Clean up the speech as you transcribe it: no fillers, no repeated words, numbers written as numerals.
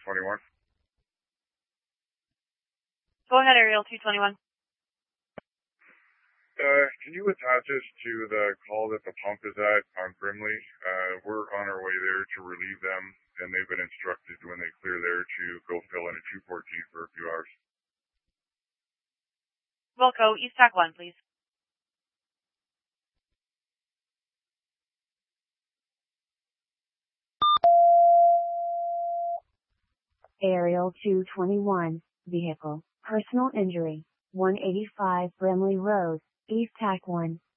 221. Go ahead, Aerial 221. Can you attach us to the call that the pump is at on Brimley? We're on our way there to relieve them, and they've been instructed when they clear there to go fill in a 214 for a few hours. Wilco, East TAC 1, please. Aerial 221, vehicle, personal injury, 185 Brimley Road, East TAC 1.